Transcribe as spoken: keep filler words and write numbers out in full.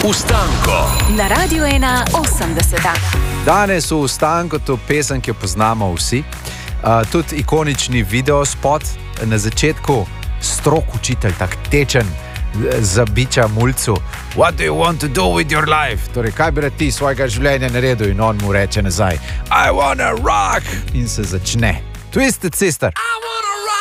Ustanko na Radiu ena osemdeset. Danes v Ustanku to pesem, ki jo poznamo vsi. Uh, tudi ikonični videospot na začetku, strok učitelj, tak tečen, zabiča mulcu. What do you want to do with your life? Torej, kaj bi rad ti svojega življenja naredil? In on mu reče nazaj, I wanna rock! In se začne. Twisted Sister. I wanna